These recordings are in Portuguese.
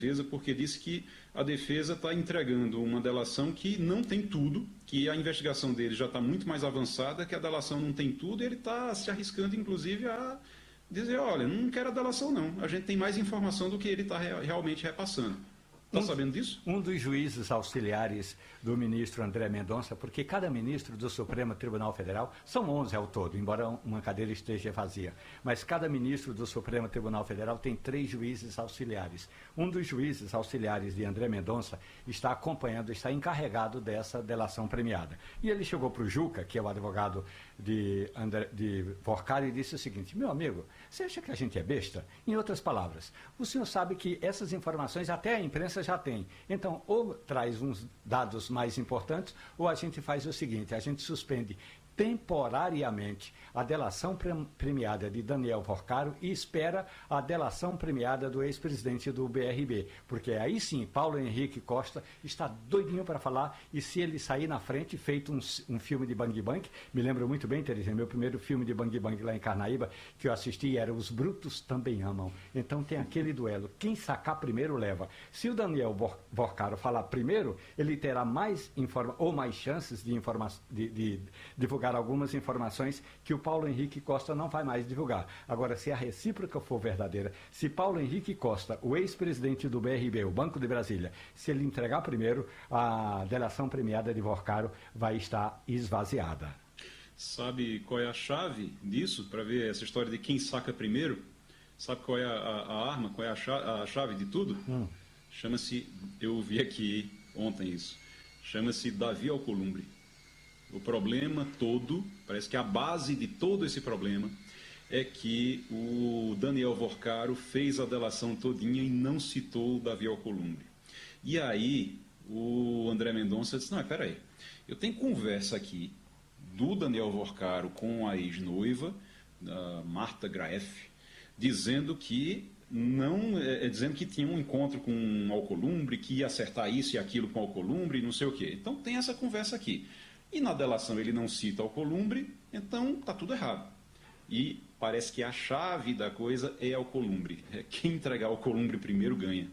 defesa, porque disse que a defesa está entregando uma delação que não tem tudo, que a investigação dele já está muito mais avançada, que a delação não tem tudo, e ele está se arriscando, inclusive, a dizer, olha, não quero a delação não, a gente tem mais informação do que ele está realmente repassando. Está sabendo disso? Um dos juízes auxiliares do ministro André Mendonça, porque cada ministro do Supremo Tribunal Federal, são 11 ao todo, embora uma cadeira esteja vazia, mas cada ministro do Supremo Tribunal Federal tem 3 juízes auxiliares. Um dos juízes auxiliares de André Mendonça está acompanhando, está encarregado dessa delação premiada. E ele chegou para o Juca, que é o advogado de Vorcari, e disse o seguinte, meu amigo, você acha que a gente é besta? Em outras palavras, o senhor sabe que essas informações até a imprensa já tem. Então, ou traz uns dados mais importantes, ou a gente faz o seguinte, a gente suspende temporariamente a delação premiada de Daniel Vorcaro e espera a delação premiada do ex-presidente do BRB, porque aí sim, Paulo Henrique Costa está doidinho para falar, e se ele sair na frente, feito um filme de Bang Bang, me lembro muito bem, Terezinha, meu primeiro filme de Bang Bang lá em Carnaíba, que eu assisti era Os Brutos Também Amam. Então tem aquele duelo, quem sacar primeiro leva. Se o Daniel Vorcaro falar primeiro, ele terá mais chances de divulgar algumas informações que o Paulo Henrique Costa não vai mais divulgar. Agora, se a recíproca for verdadeira, se Paulo Henrique Costa, o ex-presidente do BRB, o Banco de Brasília, se ele entregar primeiro, a delação premiada de Vorcaro vai estar esvaziada. Sabe qual é a chave disso, para ver essa história de quem saca primeiro? Sabe qual é a arma, qual é a chave de tudo? Chama-se, eu vi aqui ontem isso, chama-se Davi Alcolumbre. O problema todo, parece que a base de todo esse problema é que o Daniel Vorcaro fez a delação todinha e não citou o Davi Alcolumbre. E aí o André Mendonça disse, não, peraí, eu tenho conversa aqui do Daniel Vorcaro com a ex-noiva, Marta Graeff, dizendo que dizendo que tinha um encontro com Alcolumbre, que ia acertar isso e aquilo com Alcolumbre, não sei o quê. Então tem essa conversa aqui. E na delação ele não cita Alcolumbre, então está tudo errado. E parece que a chave da coisa é Alcolumbre. Quem entregar Alcolumbre primeiro ganha.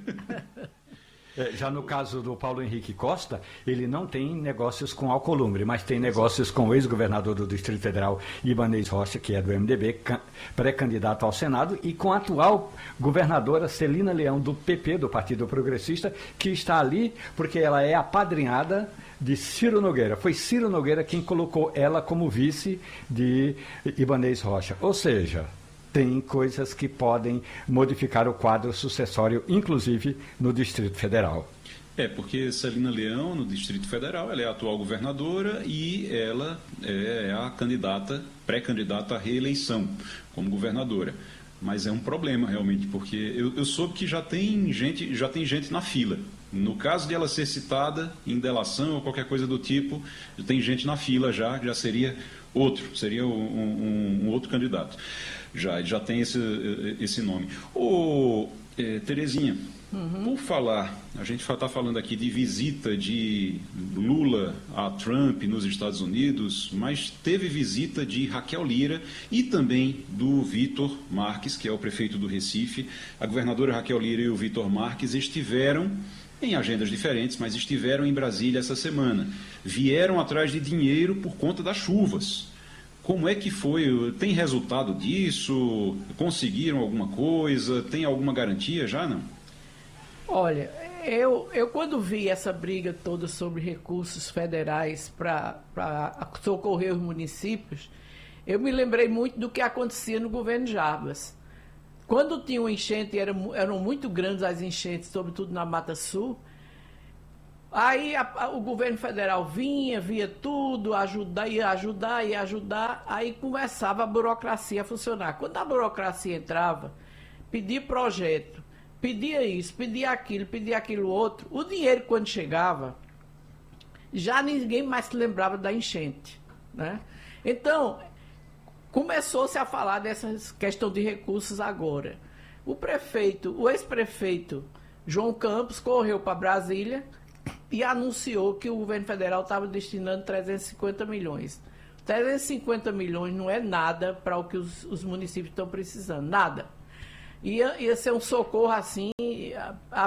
Já no caso do Paulo Henrique Costa, ele não tem negócios com Alcolumbre, mas tem negócios com o ex-governador do Distrito Federal, Ibanez Rocha, que é do MDB, pré-candidato ao Senado, e com a atual governadora Celina Leão, do PP, do Partido Progressista, que está ali porque ela é apadrinhada de Ciro Nogueira. Foi Ciro Nogueira quem colocou ela como vice de Ibanez Rocha. Ou seja, tem coisas que podem modificar o quadro sucessório, inclusive no Distrito Federal. Porque Celina Leão, no Distrito Federal, ela é a atual governadora e ela é a pré-candidata à reeleição como governadora. Mas é um problema, realmente, porque eu soube que já tem gente na fila. No caso de ela ser citada em delação ou qualquer coisa do tipo, tem gente na fila já seria um outro candidato. Já tem esse nome. Terezinha, por falar, a gente está falando aqui de visita de Lula a Trump nos Estados Unidos, mas teve visita de Raquel Lira e também do Vitor Marques, que é o prefeito do Recife. A governadora Raquel Lira e o Vitor Marques estiveram em agendas diferentes, mas estiveram em Brasília essa semana. Vieram atrás de dinheiro por conta das chuvas. Como é que foi? Tem resultado disso? Conseguiram alguma coisa? Tem alguma garantia já, não? Olha, eu quando vi essa briga toda sobre recursos federais para socorrer os municípios, eu me lembrei muito do que acontecia no governo Jarbas. Quando tinha uma enchente, eram muito grandes as enchentes, sobretudo na Mata Sul, aí o governo federal via tudo, ia ajudar, aí começava a burocracia a funcionar. Quando a burocracia entrava, pedia projeto, pedia isso, pedia aquilo outro, o dinheiro quando chegava, já ninguém mais se lembrava da enchente, né? Então, começou-se a falar dessa questão de recursos agora. O ex-prefeito João Campos correu para Brasília e anunciou que o governo federal estava destinando 350 milhões. 350 milhões não é nada para o que os municípios estão precisando, nada. Ia ser um socorro assim,